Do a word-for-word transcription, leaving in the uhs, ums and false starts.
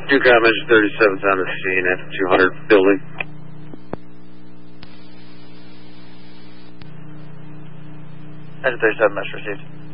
Two comments, thirty-seven's on the scene at two hundred building. Engine thirty-seven, mesh received.